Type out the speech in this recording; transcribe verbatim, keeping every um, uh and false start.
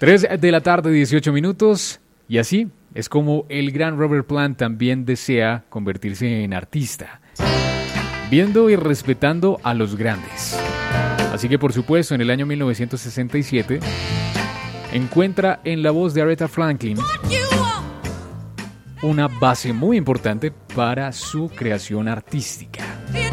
tres de la tarde, dieciocho minutos, y así es como el gran Robert Plant también desea convertirse en artista, viendo y respetando a los grandes. Así que, por supuesto, en el año mil novecientos sesenta y siete encuentra en la voz de Aretha Franklin una base muy importante para su creación artística.